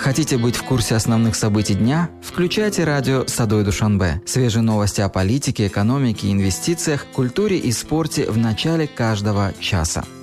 Хотите быть в курсе основных событий дня? Включайте радио «Садой Душанбе». Свежие новости о политике, экономике, инвестициях, культуре и спорте в начале каждого часа.